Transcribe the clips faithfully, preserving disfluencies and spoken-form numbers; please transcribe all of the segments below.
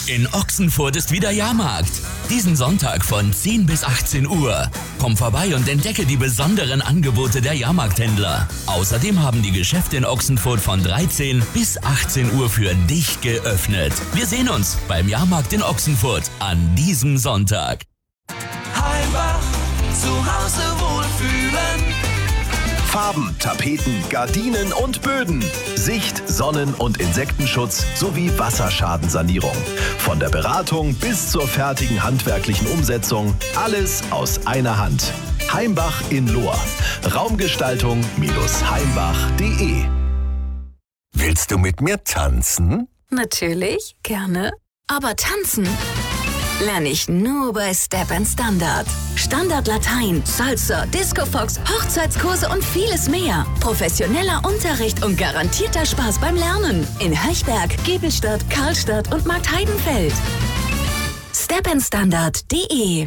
In Ochsenfurt ist wieder Jahrmarkt. Diesen Sonntag von zehn bis achtzehn Uhr. Komm vorbei und entdecke die besonderen Angebote der Jahrmarkthändler. Außerdem haben die Geschäfte in Ochsenfurt von dreizehn bis achtzehn Uhr für dich geöffnet. Wir sehen uns beim Jahrmarkt in Ochsenfurt an diesem Sonntag. Heimbach, zu Hause wohlfühlen. Farben, Tapeten, Gardinen und Böden. Sicht-, Sonnen- und Insektenschutz sowie Wasserschadensanierung. Von der Beratung bis zur fertigen handwerklichen Umsetzung. Alles aus einer Hand. Heimbach in Lohr. Raumgestaltung heimbach punkt de. Willst du mit mir tanzen? Natürlich, gerne. Aber tanzen lerne ich nur bei Step and Standard. Standard Latein, Salsa, Disco Fox, Hochzeitskurse und vieles mehr. Professioneller Unterricht und garantierter Spaß beim Lernen. In Höchberg, Giebelstadt, Karlstadt und Marktheidenfeld. step and standard punkt de.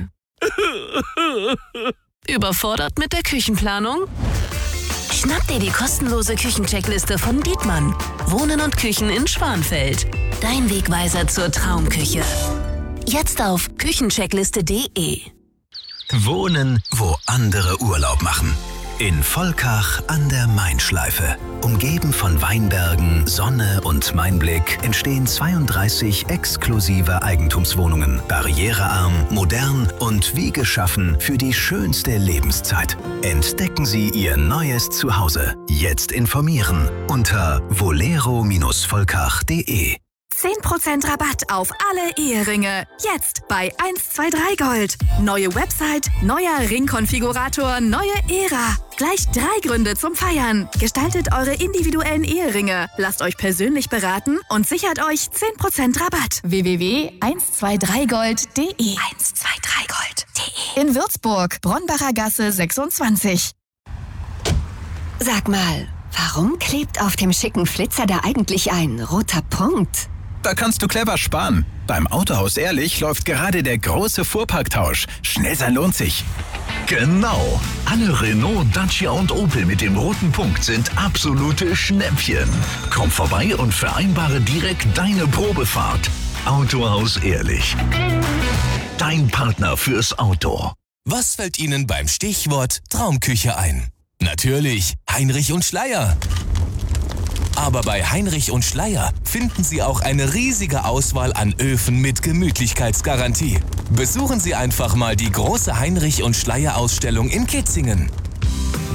Überfordert mit der Küchenplanung? Schnapp dir die kostenlose Küchencheckliste von Dietmann. Wohnen und Küchen in Schwanfeld. Dein Wegweiser zur Traumküche. Jetzt auf küchencheckliste punkt de. Wohnen, wo andere Urlaub machen. In Volkach an der Main-Schleife. Umgeben von Weinbergen, Sonne und Mainblick entstehen zweiunddreißig exklusive Eigentumswohnungen. Barrierearm, modern und wie geschaffen für die schönste Lebenszeit. Entdecken Sie Ihr neues Zuhause. Jetzt informieren unter volero Volkach punkt de. zehn Prozent Rabatt auf alle Eheringe. Jetzt bei eins zwei drei Gold. Neue Website, neuer Ringkonfigurator, neue Ära. Gleich drei Gründe zum Feiern. Gestaltet eure individuellen Eheringe. Lasst euch persönlich beraten und sichert euch zehn Prozent Rabatt. w w w punkt eins zwei drei gold punkt de eins zwei drei gold punkt de. In Würzburg, Bronbacher Gasse sechsundzwanzig. Sag mal, warum klebt auf dem schicken Flitzer da eigentlich ein roter Punkt? Da kannst du clever sparen. Beim Autohaus Ehrlich läuft gerade der große Fuhrparktausch. Schnell sein lohnt sich. Genau. Alle Renault, Dacia und Opel mit dem roten Punkt sind absolute Schnäppchen. Komm vorbei und vereinbare direkt deine Probefahrt. Autohaus Ehrlich. Dein Partner fürs Auto. Was fällt Ihnen beim Stichwort Traumküche ein? Natürlich Heinrich und Schleier. Aber bei Heinrich und Schleier finden Sie auch eine riesige Auswahl an Öfen mit Gemütlichkeitsgarantie. Besuchen Sie einfach mal die große Heinrich und Schleier Ausstellung in Kitzingen.